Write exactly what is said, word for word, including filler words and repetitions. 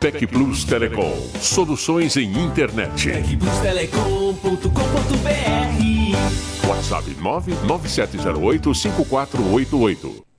Tec Plus Telecom. Soluções em internet. tec plus telecom ponto com ponto b r. WhatsApp nove nove sete zero oito cinco quatro oito oito.